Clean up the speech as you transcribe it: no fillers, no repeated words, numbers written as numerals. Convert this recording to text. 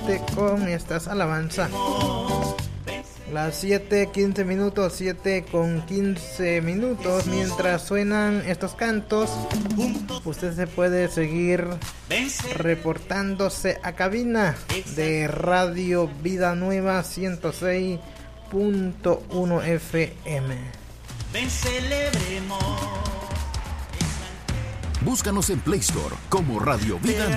adelante con estas alabanzas. Las 7:15, 7:15, mientras suenan estos cantos, usted se puede seguir reportándose a cabina de Radio Vida Nueva 106.1 FM. Ven, celebremos. Búscanos en Play Store como Radio Vida